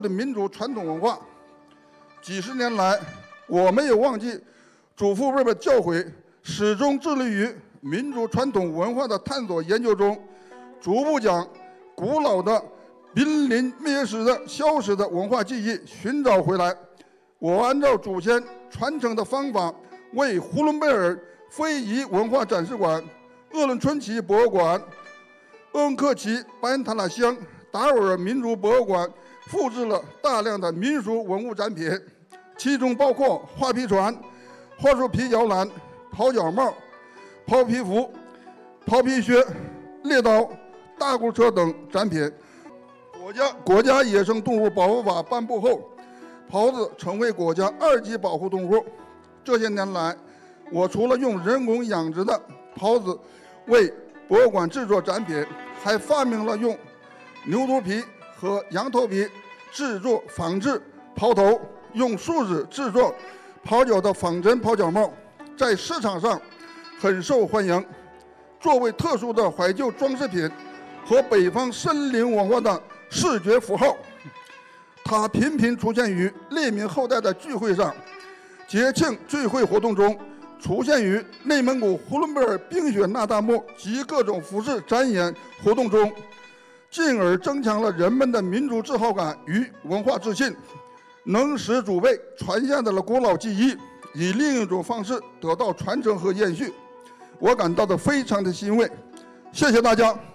的民族传统文化。几十年来，我没有忘记祖父辈的教诲，始终致力于民族传统文化的探索研究中，逐步将古老的、濒临灭失的、消失的文化记忆寻找回来。我按照祖先传承的方法，为呼伦贝尔非遗文化展示馆、鄂伦春旗博物馆、鄂克旗巴彦塔拉乡达斡尔民族博物馆复制了大量的民俗文物展品，其中包括画皮船、桦树皮摇篮、刨脚帽、刨皮服、刨皮靴、猎刀、大轱车等展品。国家野生动物保护法颁布后，狍子成为国家2级保护动物。这些年来，我除了用人工养殖的狍子为博物馆制作展品，还发明了用牛犊皮和羊头皮制作仿制狍头，用树脂制作狍脚的仿真狍脚帽，在市场上很受欢迎。作为特殊的怀旧装饰品和北方森林文化的视觉符号，它频频出现于猎民后代的聚会上、节庆聚会活动中，出现于内蒙古呼伦贝尔冰雪纳大木及各种服饰展演活动中，进而增强了人们的民族自豪感与文化自信，能使祖辈传下的古老技艺以另一种方式得到传承和延续。我感到的非常的欣慰，谢谢大家。